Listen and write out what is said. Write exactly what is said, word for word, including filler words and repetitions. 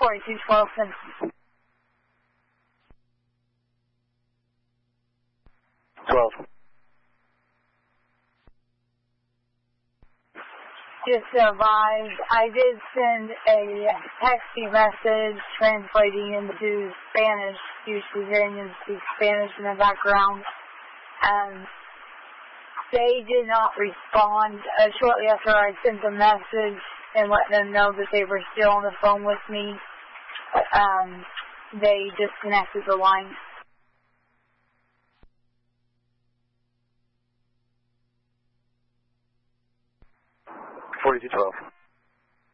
forty-two twelve, Simpson. twelve. Just advised, I did send a texting message translating into Spanish. You should hearing them speak Spanish in the background. Um, they did not respond. Uh, shortly after I sent the message and let them know that they were still on the phone with me, um, they disconnected the line. forty-two twelve.